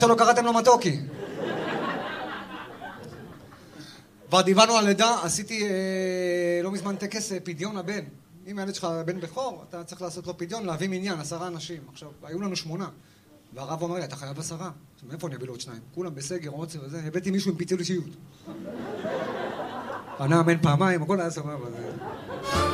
שלא קראתם לו מתוקי. כבר דיברנו על לידה, עשיתי לא מזמן טקס פדיון הבן. אם הילד שלך בן בכור, אתה צריך לעשות לו פדיון, להביא מניין, 10 אנשים. עכשיו, היו לנו 8. והרב אומר לי, אתה חייב 10. מאיפה אני אביא לו עוד 2? כולם בסגר, עוצר וזה. הבאתי מישהו עם פיצול אישיות. ענה אמן פעמיים, הכל היה סבבה.